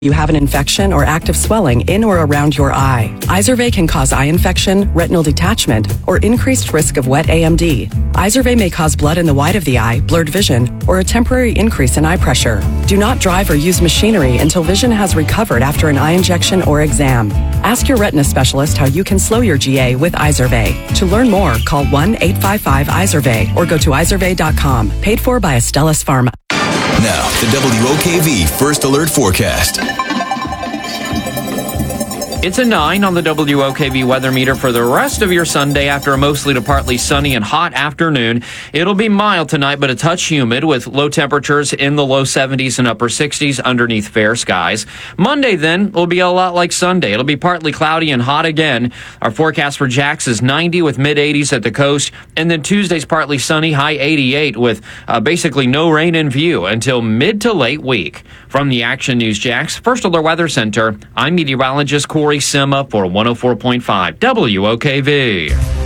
you have an infection or active swelling in or around your eye. Izervay can cause eye infection, retinal detachment, or increased risk of wet AMD. Izervay may cause blood in the white of the eye, blurred vision, or a temporary increase in eye pressure. Do not drive or use machinery until vision has recovered after an eye injection or exam. Ask your retina specialist how you can slow your GA with Izervay. To learn more, call 1-855-IZERVAY or go to izervay.com. Paid for by Astellas Pharma. Now, the WOKV First Alert Forecast. It's a 9 on the WOKV weather meter for the rest of your Sunday after a mostly to partly sunny and hot afternoon. It'll be mild tonight, but a touch humid with low temperatures in the low 70s and upper 60s underneath fair skies. Monday, then, will be a lot like Sunday. It'll be partly cloudy and hot again. Our forecast for Jax is 90 with mid-80s at the coast. And then Tuesday's partly sunny, high 88 with basically no rain in view until mid to late week. From the Action News Jax First Alert Weather Center, I'm meteorologist Corey Sima for 104.5 WOKV.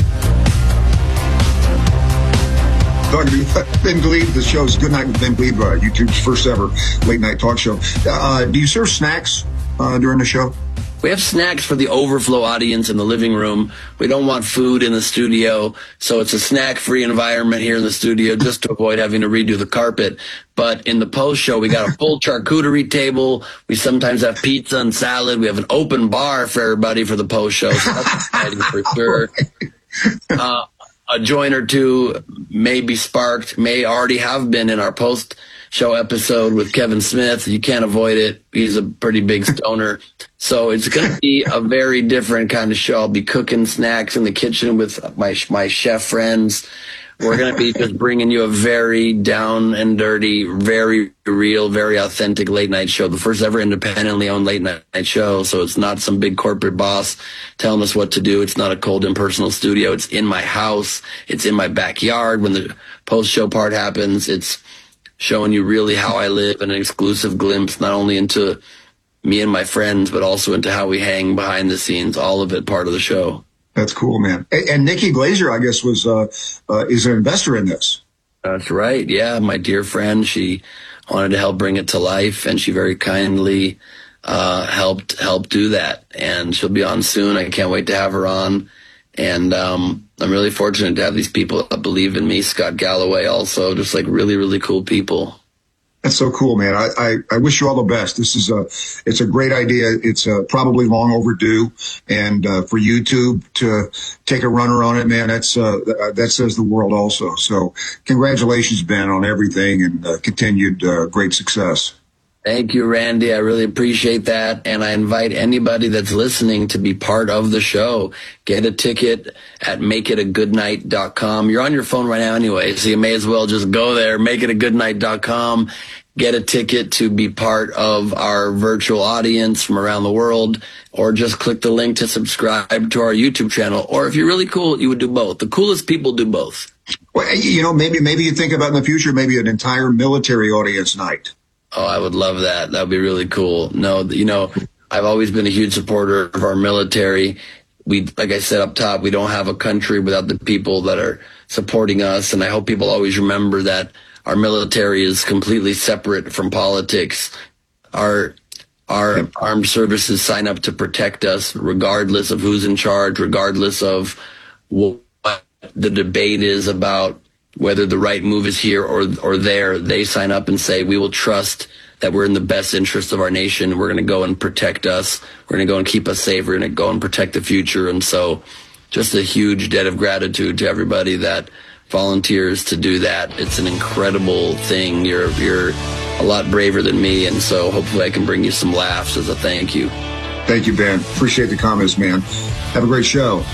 Doug, Ben Glebe, the show's Good Night with Ben Glebe, YouTube's first ever late night talk show. Do you serve snacks during the show? We have snacks for the overflow audience in the living room. We don't want food in the studio, so it's a snack-free environment here in the studio just to avoid having to redo the carpet. But in the post-show, we got a full charcuterie table. We sometimes have pizza and salad. We have an open bar for everybody for the post-show, so that's exciting for sure. A joint or two may be sparked, may already have been in our post-show episode with Kevin Smith. You can't avoid it. He's a pretty big stoner. So it's going to be a very different kind of show. I'll be cooking snacks in the kitchen with my chef friends. We're going to be just bringing you a very down and dirty, very real, very authentic late night show. The first ever independently owned late night show. So it's not some big corporate boss telling us what to do. It's not a cold impersonal studio. It's in my house. It's in my backyard. When the post show part happens, it's showing you really how I live, and an exclusive glimpse not only into me and my friends, but also into how we hang behind the scenes, all of it part of the show. That's cool, man. And Nikki Glazer, I guess, is an investor in this. That's right. Yeah, my dear friend. She wanted to help bring it to life, and she very kindly helped do that. And she'll be on soon. I can't wait to have her on. And I'm really fortunate to have these people that believe in me. Scott Galloway also, just like really, really cool people. That's so cool, man. I wish you all the best. It's a great idea. It's probably long overdue. And for YouTube to take a runner on it, man, that says the world also. So congratulations, Ben, on everything, and continued great success. Thank you, Randy. I really appreciate that. And I invite anybody that's listening to be part of the show. Get a ticket at makeitagoodnight.com. You're on your phone right now anyway, so you may as well just go there, makeitagoodnight.com. Get a ticket to be part of our virtual audience from around the world, or just click the link to subscribe to our YouTube channel. Or if you're really cool, you would do both. The coolest people do both. Well, maybe you think about in the future, maybe an entire military audience night. Oh, I would love that. That would be really cool. No, I've always been a huge supporter of our military. Like I said up top, we don't have a country without the people that are supporting us. And I hope people always remember that our military is completely separate from politics. Our armed services sign up to protect us regardless of who's in charge, regardless of what the debate is about whether the right move is here or there. They sign up and say, we will trust that we're in the best interest of our nation. We're going to go and protect us. We're going to go and keep us safe. We're going to go and protect the future. And so just a huge debt of gratitude to everybody that volunteers to do that. It's an incredible thing. You're a lot braver than me. And so hopefully I can bring you some laughs as a thank you. Thank you, Ben. Appreciate the comments, man. Have a great show.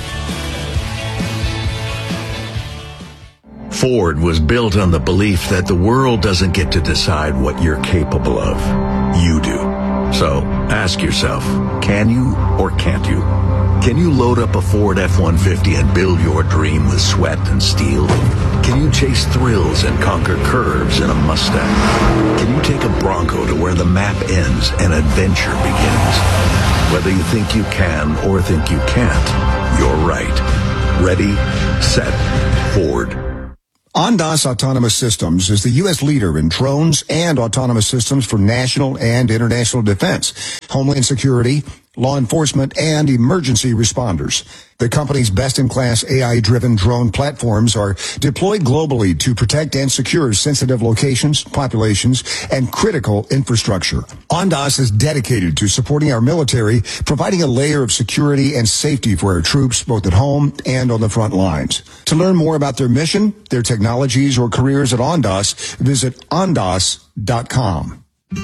Ford was built on the belief that the world doesn't get to decide what you're capable of. You do. So ask yourself, can you or can't you? Can you load up a Ford F-150 and build your dream with sweat and steel? Can you chase thrills and conquer curves in a Mustang? Can you take a Bronco to where the map ends and adventure begins? Whether you think you can or think you can't, you're right. Ready, set, Ford. Ondas Autonomous Systems is the U.S. leader in drones and autonomous systems for national and international defense, homeland security, law enforcement, and emergency responders. The company's best-in-class AI-driven drone platforms are deployed globally to protect and secure sensitive locations, populations, and critical infrastructure. Ondas is dedicated to supporting our military, providing a layer of security and safety for our troops, both at home and on the front lines. To learn more about their mission, their technologies, or careers at Ondas, visit ondas.com.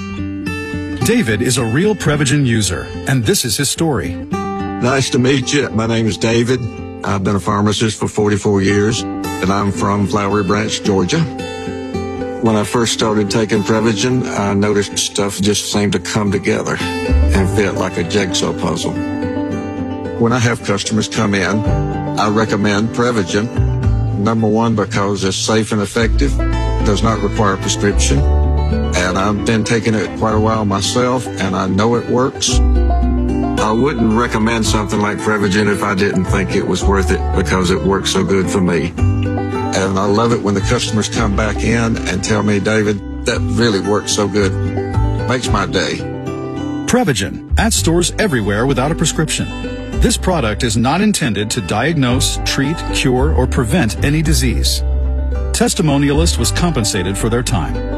David is a real Prevagen user, and this is his story. Nice to meet you. My name is David. I've been a pharmacist for 44 years, and I'm from Flowery Branch, Georgia. When I first started taking Prevagen, I noticed stuff just seemed to come together and fit like a jigsaw puzzle. When I have customers come in, I recommend Prevagen. Number one, because it's safe and effective, does not require a prescription. And I've been taking it quite a while myself, and I know it works. I wouldn't recommend something like Prevagen if I didn't think it was worth it, because it works so good for me. And I love it when the customers come back in and tell me, David, that really works so good. Makes my day. Prevagen, at stores everywhere without a prescription. This product is not intended to diagnose, treat, cure, or prevent any disease. Testimonialist was compensated for their time.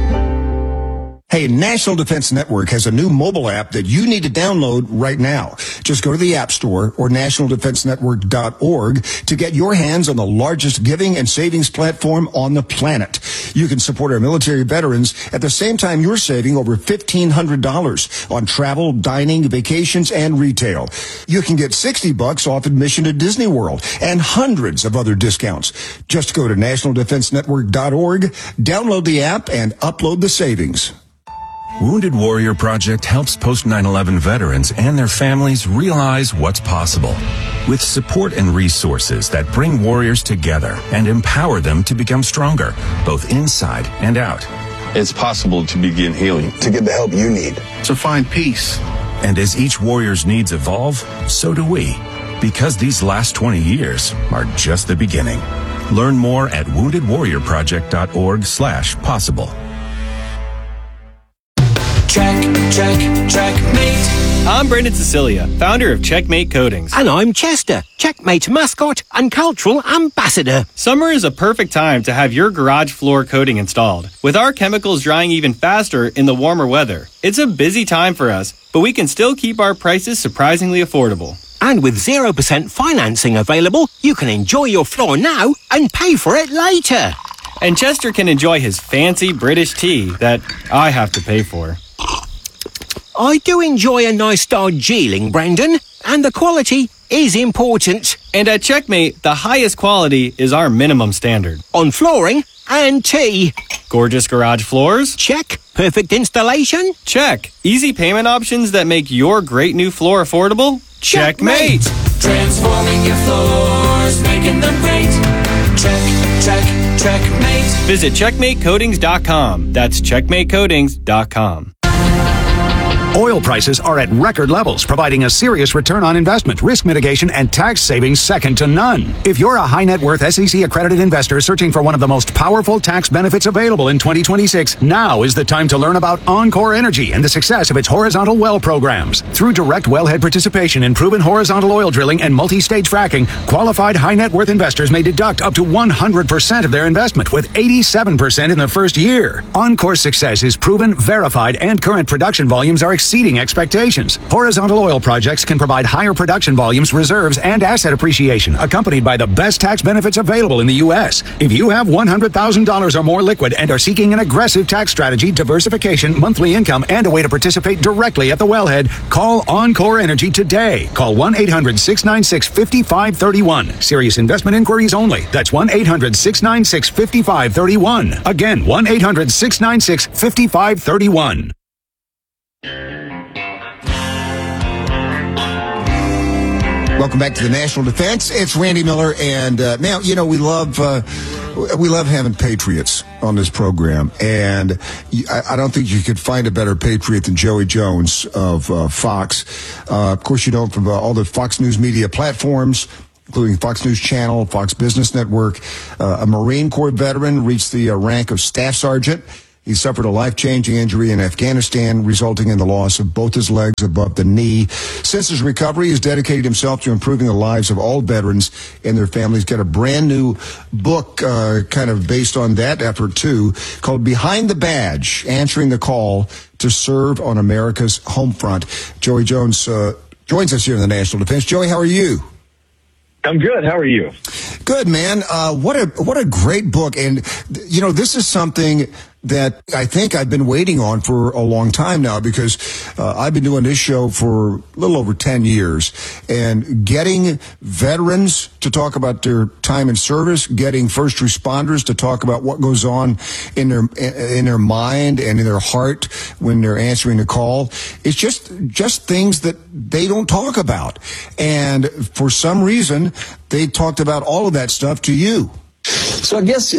Hey, National Defense Network has a new mobile app that you need to download right now. Just go to the App Store or nationaldefensenetwork.org to get your hands on the largest giving and savings platform on the planet. You can support our military veterans at the same time you're saving over $1,500 on travel, dining, vacations, and retail. You can get $60 off admission to Disney World and hundreds of other discounts. Just go to nationaldefensenetwork.org, download the app, and upload the savings. Wounded Warrior Project helps post-9/11 veterans and their families realize what's possible. With support and resources that bring warriors together and empower them to become stronger, both inside and out. It's possible to begin healing. To get the help you need. To find peace. And as each warrior's needs evolve, so do we. Because these last 20 years are just the beginning. Learn more at woundedwarriorproject.org/possible. Checkmate. I'm Brendan Cecilia, founder of Checkmate Coatings. And I'm Chester, Checkmate mascot and cultural ambassador. Summer is a perfect time to have your garage floor coating installed. With our chemicals drying even faster in the warmer weather, it's a busy time for us, but we can still keep our prices surprisingly affordable. And with 0% financing available, you can enjoy your floor now and pay for it later. And Chester can enjoy his fancy British tea that I have to pay for. I do enjoy a nice Darjeeling, Brendan, and the quality is important. And at Checkmate, the highest quality is our minimum standard. On flooring and tea. Gorgeous garage floors? Check. Perfect installation? Check. Easy payment options that make your great new floor affordable? Checkmate! Transforming your floors, making them great. Checkmate. Visit checkmatecoatings.com. That's checkmatecoatings.com. Oil prices are at record levels, providing a serious return on investment, risk mitigation, and tax savings second to none. If you're a high net worth SEC-accredited investor searching for one of the most powerful tax benefits available in 2026, now is the time to learn about Encore Energy and the success of its horizontal well programs. Through direct wellhead participation in proven horizontal oil drilling and multi-stage fracking, qualified high net worth investors may deduct up to 100% of their investment, with 87% in the first year. Encore's success is proven, verified, and current production volumes are exceeding expectations. Horizontal oil projects can provide higher production volumes, reserves, and asset appreciation, accompanied by the best tax benefits available in the U.S. If you have $100,000 or more liquid and are seeking an aggressive tax strategy, diversification, monthly income, and a way to participate directly at the wellhead, call Encore Energy today. Call 1-800-696-5531. Serious investment inquiries only. That's 1-800-696-5531. Again, 1-800-696-5531. Welcome back to the National Defense. It's Randy Miller, and now we love having patriots on this program, and I don't think you could find a better patriot than Joey Jones of Fox. Of course, you know him from all the Fox News media platforms. including Fox News Channel, Fox Business Network. A Marine Corps veteran reached the rank of Staff Sergeant. He suffered a life-changing injury in Afghanistan, resulting in the loss of both his legs above the knee. Since his recovery, he's dedicated himself to improving the lives of all veterans and their families. Got a brand new book kind of based on that effort, too, called Behind the Badge, Answering the Call to Serve on America's Home Front. Joey Jones joins us here in the National Defense. Joey, how are you? I'm good. How are you? Good, man. What a great book. And, you know, this is something that I think I've been waiting on for a long time now, because I've been doing this show for a little over 10 years, and getting veterans to talk about their time in service, getting first responders to talk about what goes on in their mind and in their heart when they're answering the call. It's just things that they don't talk about. And for some reason, they talked about all of that stuff to you. So I guess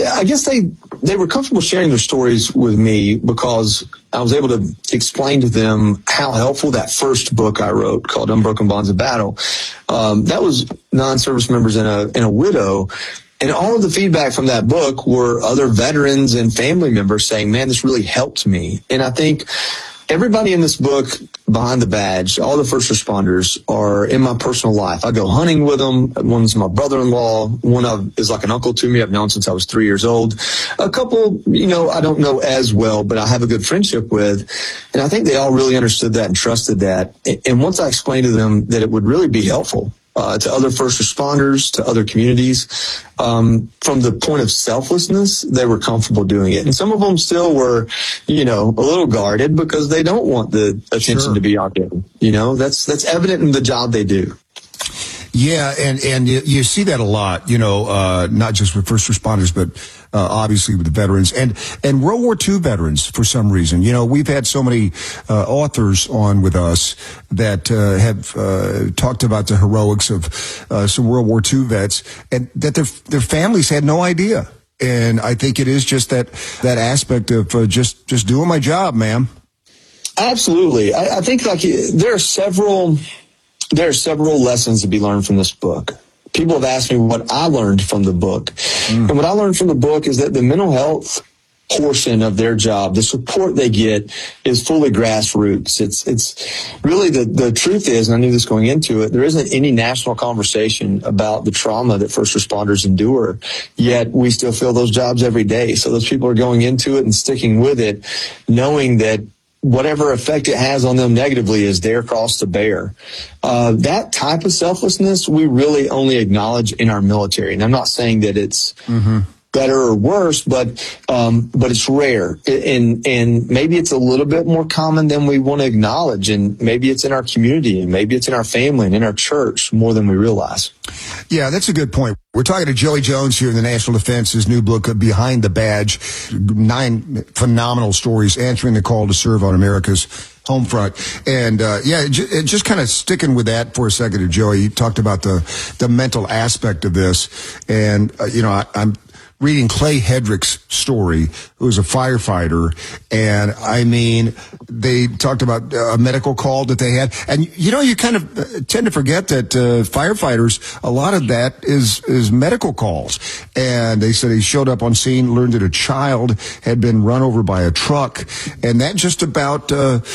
they were comfortable sharing their stories with me because I was able to explain to them how helpful that first book I wrote called Unbroken Bonds of Battle. That was non-service members and a widow. And all of the feedback from that book were other veterans and family members saying, man, this really helped me. And I think everybody in this book, Behind the Badge, all the first responders are in my personal life. I go hunting with them. One's my brother-in-law. One is like an uncle to me. I've known since I was 3 years old. A couple, I don't know as well, but I have a good friendship with. And I think they all really understood that and trusted that. And once I explained to them that it would really be helpful to other first responders, to other communities, from the point of selflessness, they were comfortable doing it. And some of them still were, a little guarded because they don't want the attention to be on them. That's evident in the job they do. Yeah, and you see that a lot, not just with first responders, but obviously with the veterans and World War II veterans for some reason. We've had so many authors on with us that have talked about the heroics of some World War II vets, and that their families had no idea. And I think it is just that aspect of just doing my job, ma'am. Absolutely. I think there are several lessons to be learned from this book. People have asked me what I learned from the book. And what I learned from the book is that the mental health portion of their job, the support they get, is fully grassroots. It's really the truth is, and I knew this going into it, there isn't any national conversation about the trauma that first responders endure, yet we still fill those jobs every day. So those people are going into it and sticking with it, knowing that whatever effect it has on them negatively is their cross to bear. That type of selflessness we really only acknowledge in our military. And I'm not saying that it's better or worse, but it's rare. And maybe it's a little bit more common than we want to acknowledge. And maybe it's in our community, and maybe it's in our family and in our church more than we realize. Yeah, that's a good point. We're talking to Joey Jones here in the National Defense, his new book, Behind the Badge, 9 phenomenal stories answering the call to serve on America's home front. And, just kind of sticking with that for a second, Joey, you talked about the mental aspect of this. And, I'm reading Clay Hedrick's story, who was a firefighter. And I mean, they talked about a medical call that they had. And, you kind of tend to forget that firefighters, a lot of that is medical calls. And they said he showed up on scene, learned that a child had been run over by a truck. And that just about,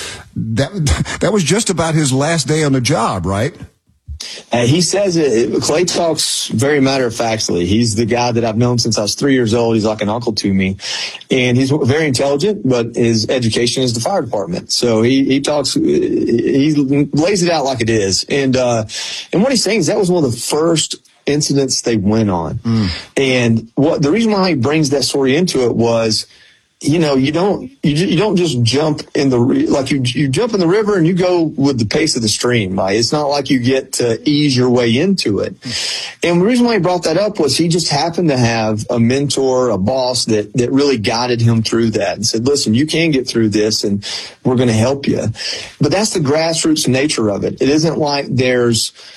that was just about his last day on the job, right? He says it. Clay talks very matter-of-factly. He's the guy that I've known since I was 3 years old. He's like an uncle to me. And he's very intelligent, but his education is the fire department. So he talks, he lays it out like it is. And what he's saying is that was one of the first incidents they went on. And the reason why he brings that story into it was, you don't just jump in you jump in the river and you go with the pace of the stream. Right? It's not like you get to ease your way into it. And the reason why he brought that up was he just happened to have a mentor, a boss that really guided him through that and said, listen, you can get through this and we're going to help you. But that's the grassroots nature of it. It isn't like there's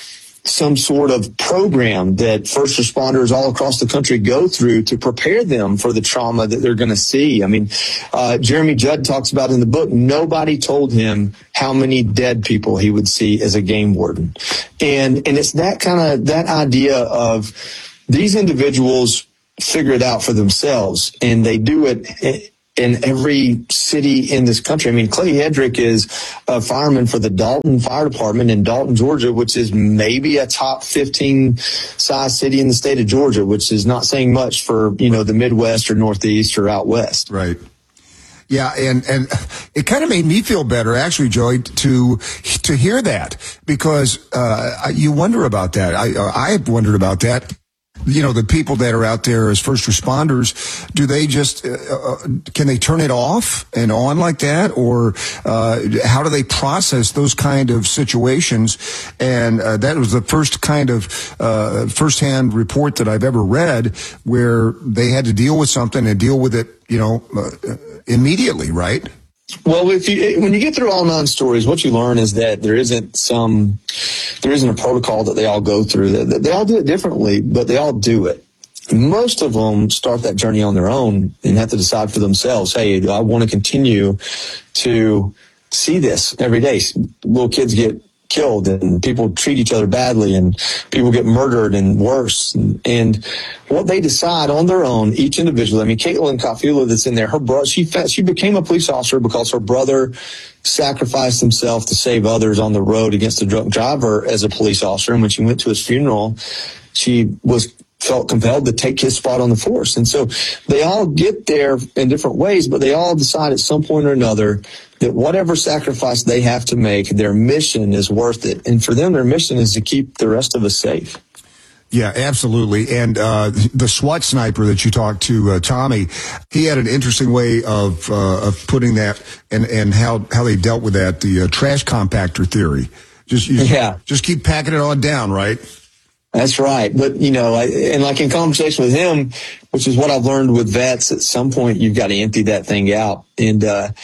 some sort of program that first responders all across the country go through to prepare them for the trauma that they're going to see. I mean, Jeremy Judd talks about in the book, nobody told him how many dead people he would see as a game warden. And it's that idea of these individuals figure it out for themselves, and they do it in every city in this country. I mean, Clay Hedrick is a fireman for the Dalton Fire Department in Dalton, Georgia, which is maybe a top 15 size city in the state of Georgia, which is not saying much for, the Midwest or Northeast or out West. Right. Yeah, and it kind of made me feel better, actually, Joey, to hear that, because you wonder about that. I have wondered about that. The people that are out there as first responders, do they just, can they turn it off and on like that? Or how do they process those kind of situations? And that was the first kind of firsthand report that I've ever read where they had to deal with something and deal with it, immediately, right? Well, when you get through all 9 stories, what you learn is that there isn't a protocol that they all go through. They all do it differently, but they all do it. Most of them start that journey on their own and have to decide for themselves, hey, do I want to continue to see this every day? Little kids get killed and people treat each other badly and people get murdered and worse. And what they decide on their own, each individual. I mean, Caitlin Kafula that's in there, her brother, she became a police officer because her brother sacrificed himself to save others on the road against a drunk driver as a police officer. And when she went to his funeral, she felt compelled to take his spot on the force. And so they all get there in different ways, but they all decide at some point or another that whatever sacrifice they have to make, their mission is worth it. And for them, their mission is to keep the rest of us safe. Yeah, absolutely. And the SWAT sniper that you talked to, Tommy, he had an interesting way of putting that and how they dealt with that, the trash compactor theory. Just keep packing it on down, right? That's right. But, and like in conversation with him, which is what I've learned with vets, at some point you've got to empty that thing out. And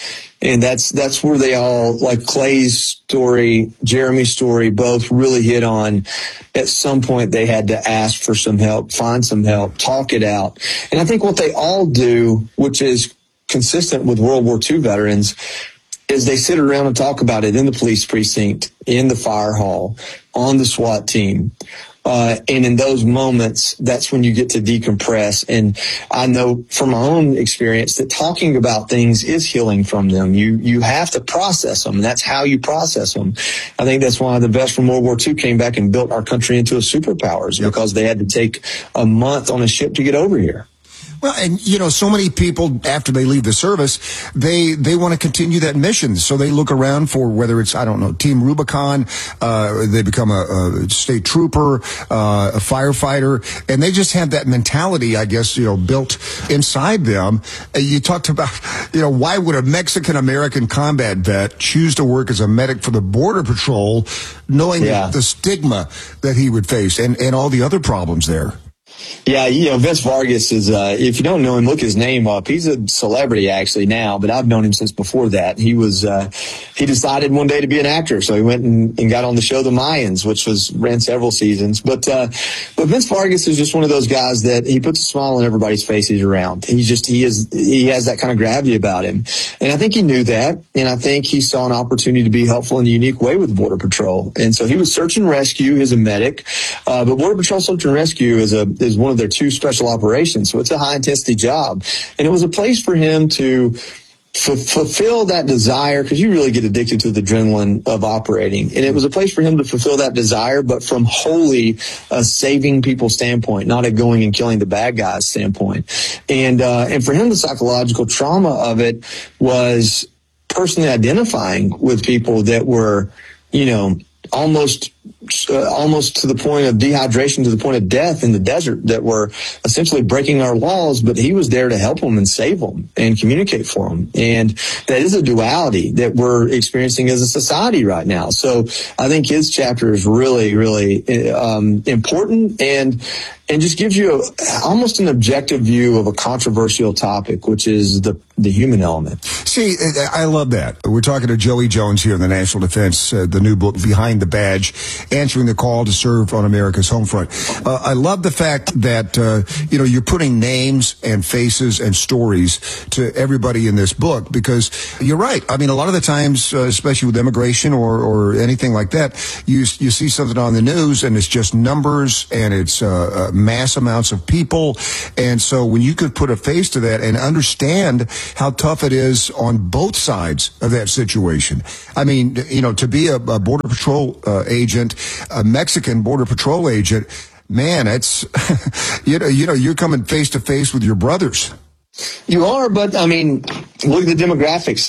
that's where they all, like Clay's story, Jeremy's story, both really hit on. At some point they had to ask for some help, find some help, talk it out. And I think what they all do, which is consistent with World War II veterans, is they sit around and talk about it in the police precinct, in the fire hall, on the SWAT team. And in those moments, that's when you get to decompress. And I know from my own experience that talking about things is healing from them. You have to process them, and that's how you process them. I think that's why the vets from World War II came back and built our country into a superpowers, because they had to take a month on a ship to get over here. Well, and, so many people, after they leave the service, they want to continue that mission. So they look around for whether it's, Team Rubicon, they become a state trooper, a firefighter, and they just have that mentality, I guess, built inside them. You talked about, why would a Mexican-American combat vet choose to work as a medic for the Border Patrol, knowing the stigma that he would face and all the other problems there? Yeah, Vince Vargas is, if you don't know him, look his name up. He's a celebrity actually now, but I've known him since before that. He decided one day to be an actor, so he went and got on the show The Mayans, which ran several seasons. But Vince Vargas is just one of those guys that he puts a smile on everybody's face he's around. He has that kind of gravity about him. And I think he knew that, and I think he saw an opportunity to be helpful in a unique way with Border Patrol. And so he was search and rescue. He's a medic, but Border Patrol search and rescue is one of their 2 special operations. So it's a high intensity job. And it was a place for him to fulfill that desire, because you really get addicted to the adrenaline of operating. And it was a place for him to fulfill that desire, but from wholly a saving people standpoint, not a going and killing the bad guys standpoint. And for him, the psychological trauma of it was personally identifying with people that were, almost to the point of dehydration, to the point of death in the desert, that were essentially breaking our laws, but he was there to help them and save them and communicate for them. And that is a duality that we're experiencing as a society right now. So I think his chapter is really, really important and just gives you almost an objective view of a controversial topic, which is the human element. See, I love that. We're talking to Joey Jones here in the National Defense, the new book, Behind the Badge. answering the call to serve on America's home front. I love the fact that, you're putting names and faces and stories to everybody in this book, because you're right. I mean, a lot of the times, especially with immigration or anything like that, you see something on the news and it's just numbers and it's mass amounts of people. And so when you could put a face to that and understand how tough it is on both sides of that situation. I mean, to be a Border Patrol agent, a Mexican Border Patrol agent, man, it's, you're coming face to face with your brothers. You are, but I mean, look at the demographics.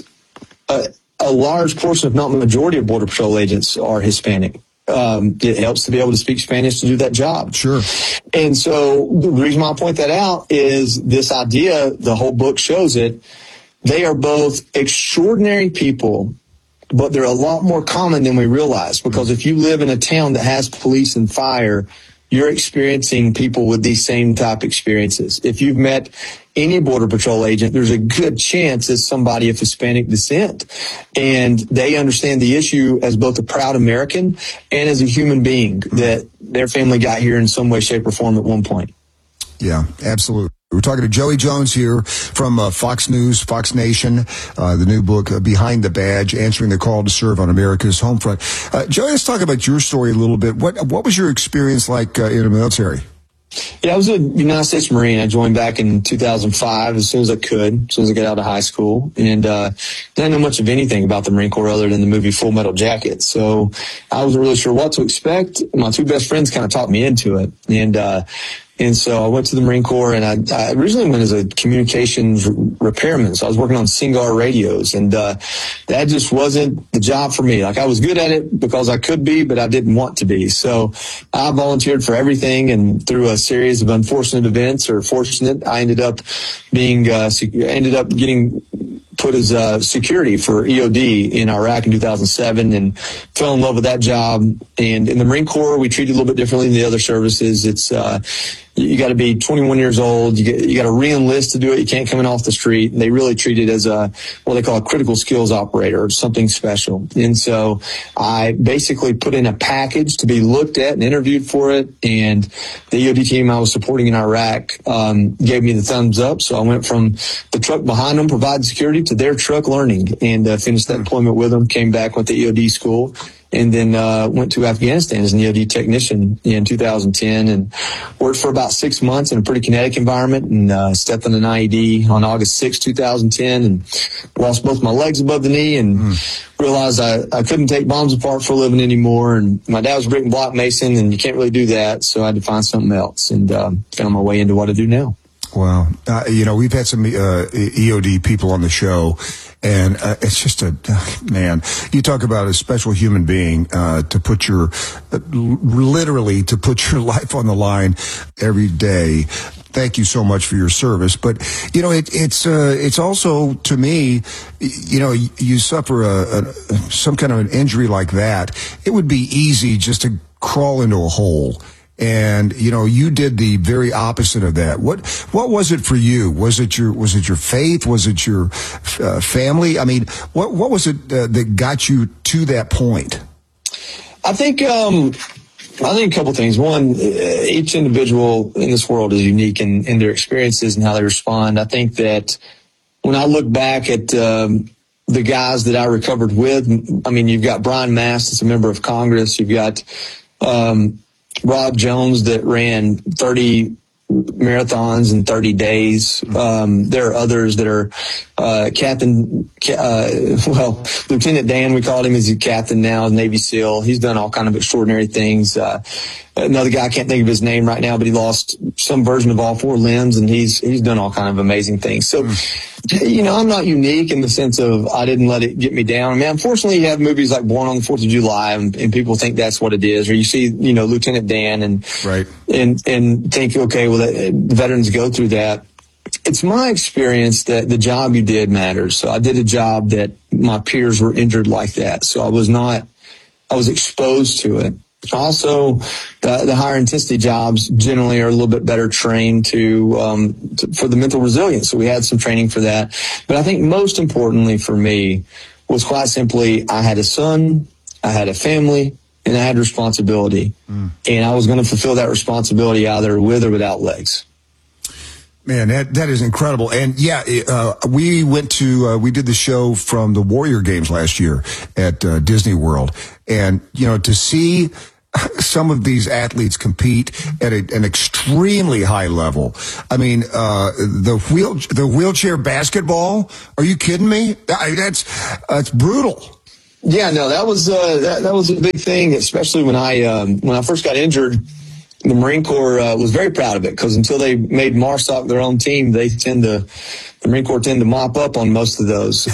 A large portion, if not the majority, of Border Patrol agents are Hispanic. It helps to be able to speak Spanish to do that job. Sure. And so the reason why I point that out is this idea, the whole book shows it, they are both extraordinary people, but they're a lot more common than we realize, because if you live in a town that has police and fire, you're experiencing people with these same type experiences. If you've met any Border Patrol agent, there's a good chance it's somebody of Hispanic descent. And they understand the issue as both a proud American and as a human being, that their family got here in some way, shape, or form at one point. Yeah, absolutely. We're talking to Joey Jones here from Fox News, Fox Nation, the new book, Behind the Badge, Answering the Call to Serve on America's Home Front. Joey, let's talk about your story a little bit. What was your experience like in the military? Yeah, I was a United States Marine. I joined back in 2005 as soon as I could, as soon as I got out of high school. And didn't know much of anything about the Marine Corps other than the movie Full Metal Jacket. So I wasn't really sure what to expect. My two best friends kind of talked me into it. And so I went to the Marine Corps, and I originally went as a communications repairman. So I was working on Singar radios, and that just wasn't the job for me. Like, I was good at it because I could be, but I didn't want to be. So I volunteered for everything, and through a series of unfortunate events, or fortunate, I ended up getting put as security for EOD in Iraq in 2007, and fell in love with that job. And in the Marine Corps, we treat it a little bit differently than the other services. It's you got to be 21 years old. You got to re-enlist to do it. You can't come in off the street. And they really treat it as what they call a critical skills operator, or something special. And so I basically put in a package to be looked at and interviewed for it. And the EOD team I was supporting in Iraq gave me the thumbs up. So I went from the truck behind them, providing security, to their truck learning, and finished that deployment with them. Came back, went to EOD school, and then went to Afghanistan as an EOD technician in 2010, and worked for about 6 months in a pretty kinetic environment, and stepped on an IED on August 6, 2010, and lost both my legs above the knee, and realized I couldn't take bombs apart for a living anymore. And my dad was a brick and block mason, and you can't really do that, so I had to find something else, and found my way into what I do now. Wow. We've had some EOD people on the show, and it's just man, you talk about a special human being to put literally to put your life on the line every day. Thank you so much for your service. But, it's also, to me, you suffer some kind of an injury like that. It would be easy just to crawl into a hole. And, you did the very opposite of that. What was it for you? Was it your faith? Was it your family? I mean, what was it that got you to that point? I think a couple things. One, each individual in this world is unique in their experiences and how they respond. I think that when I look back at the guys that I recovered with, I mean, you've got Brian Mast, that's a member of Congress. You've got Rob Jones, that ran 30 marathons in 30 days. There are others that are Lieutenant Dan, we called him, is a captain now, Navy SEAL. He's done all kind of extraordinary things. Another guy, I can't think of his name right now, but he lost some version of all four limbs, and he's done all kind of amazing things. So, I'm not unique in the sense of I didn't let it get me down. I mean, unfortunately, you have movies like Born on the 4th of July, and people think that's what it is. Or you see, Lieutenant Dan, and think, okay, well, the veterans go through that. It's my experience that the job you did matters. So I did a job that my peers were injured like that. So I was exposed to it. Also, the higher intensity jobs generally are a little bit better trained for the mental resilience. So we had some training for that. But I think most importantly for me was quite simply, I had a son, I had a family, and and I had responsibility. And I was going to fulfill that responsibility either with or without legs. Man, that is incredible. And we did the show from the Warrior Games last year at Disney World. And, to see some of these athletes compete at an extremely high level. I mean, the wheelchair basketball. Are you kidding me? That's brutal. Yeah, no, that was a big thing, especially when I first got injured. The Marine Corps was very proud of it because until they made MARSOC their own team, the Marine Corps tend to mop up on most of those.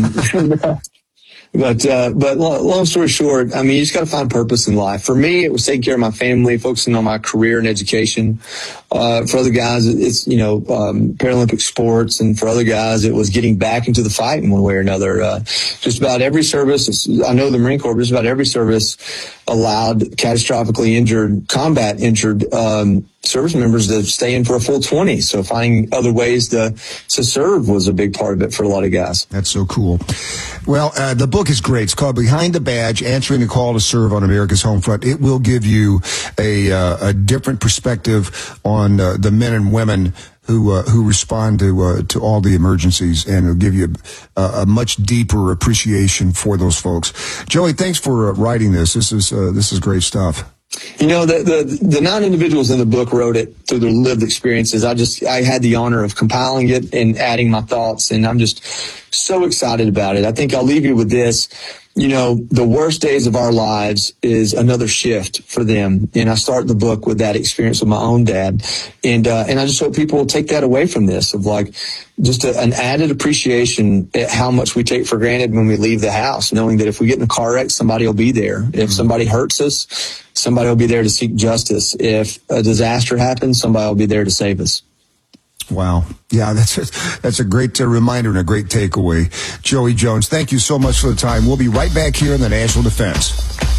But long story short, I mean, you just got to find purpose in life. For me, it was taking care of my family, focusing on my career and education. For other guys, it's, Paralympic sports. And for other guys, it was getting back into the fight in one way or another. Just about every service, I know the Marine Corps, just about every service allowed catastrophically combat injured, service members to stay in for a full 20. So finding other ways to serve was a big part of it for a lot of guys. That's so cool. Well, the book is great. It's called Behind the Badge, Answering the Call to Serve on America's Home Front. It will give you a different perspective on the men and women who respond to all the emergencies, and it'll give you a much deeper appreciation for those folks. Joey, thanks for writing this. This is great stuff. The 9 individuals in the book wrote it through their lived experiences. I had the honor of compiling it and adding my thoughts, and I'm just so excited about it. I think I'll leave you with this. The worst days of our lives is another shift for them. And I start the book with that experience with my own dad. And I just hope people will take that away from this, of just an added appreciation at how much we take for granted when we leave the house, knowing that if we get in a car wreck, somebody will be there. If somebody hurts us, somebody will be there to seek justice. If a disaster happens, somebody will be there to save us. Wow. Yeah, that's a great reminder and a great takeaway. Joey Jones, thank you so much for the time. We'll be right back here in the National Defense.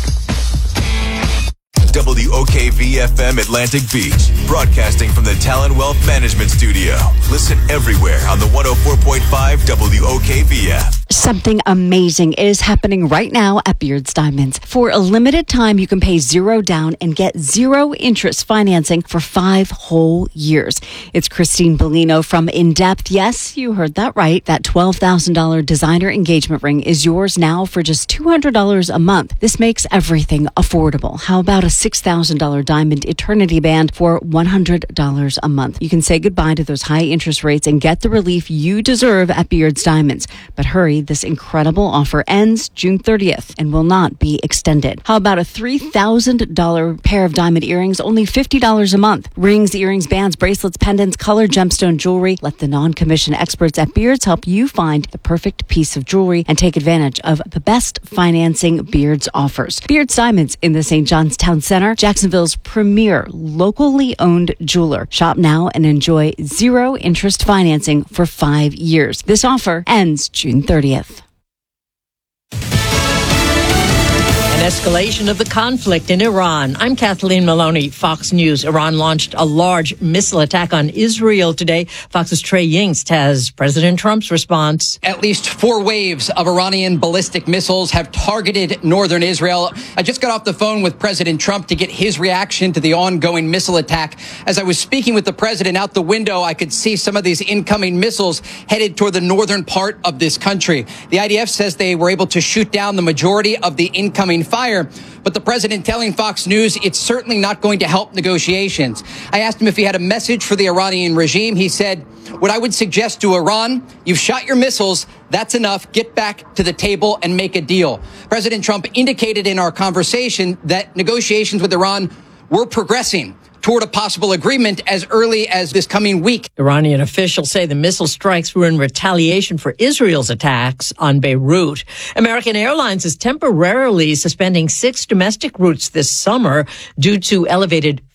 WOKV-FM Atlantic Beach, broadcasting from the Talon Wealth Management Studio. Listen everywhere on the 104.5 WOKV app. Something amazing is happening right now at Beards Diamonds. For a limited time, you can pay $0 down and get 0 interest financing for 5 whole years. It's Christine Bellino from In Depth. Yes, you heard that right. That $12,000 designer engagement ring is yours now for just $200 a month. This makes everything affordable. How about a $6,000 diamond eternity band for $100 a month? You can say goodbye to those high interest rates and get the relief you deserve at Beards Diamonds. But hurry, this incredible offer ends June 30th and will not be extended. How about a $3,000 pair of diamond earrings, only $50 a month? Rings, earrings, bands, bracelets, pendants, colored gemstone jewelry. Let the non-commissioned experts at Beards help you find the perfect piece of jewelry and take advantage of the best financing Beards offers. Beards Diamonds in the St. John's Town Center, Jacksonville's premier locally owned jeweler. Shop now and enjoy 0 interest financing for 5 years. This offer ends June 30th. An escalation of the conflict in Iran. I'm Kathleen Maloney, Fox News. Iran launched a large missile attack on Israel today. Fox's Trey Yingst has President Trump's response. At least 4 waves of Iranian ballistic missiles have targeted northern Israel. I just got off the phone with President Trump to get his reaction to the ongoing missile attack. As I was speaking with the president out the window, I could see some of these incoming missiles headed toward the northern part of this country. The IDF says they were able to shoot down the majority of the incoming fire, but the president telling Fox News it's certainly not going to help negotiations. I asked him if he had a message for the Iranian regime. He said, what I would suggest to Iran, you've shot your missiles. That's enough. Get back to the table and make a deal. President Trump indicated in our conversation that negotiations with Iran were progressing toward a possible agreement as early as this coming week. Iranian officials say the missile strikes were in retaliation for Israel's attacks on Beirut. American Airlines is temporarily suspending 6 domestic routes this summer due to elevated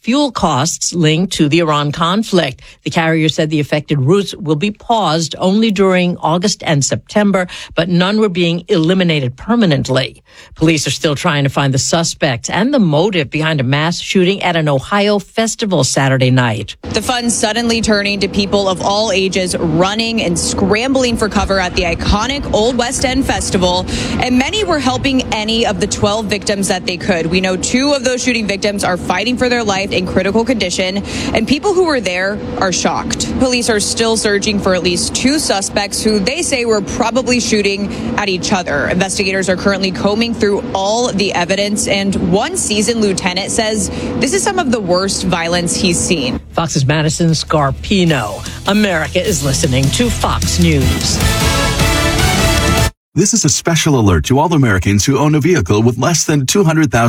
fuel costs linked to the Iran conflict. The carrier said the affected routes will be paused only during August and September, but none were being eliminated permanently. Police are still trying to find the suspects and the motive behind a mass shooting at an Ohio festival Saturday night. The funds suddenly turning to people of all ages running and scrambling for cover at the iconic Old West End Festival, and many were helping any of the 12 victims that they could. We know 2 of those shooting victims are fighting for their life in critical condition, and people who were there are shocked. Police are still searching for at least 2 suspects who they say were probably shooting at each other. Investigators are currently combing through all the evidence, and one seasoned lieutenant says this is some of the worst violence he's seen. Fox's Madison Scarpino. America is listening to Fox News. This is a special alert to all Americans who own a vehicle with less than 200,000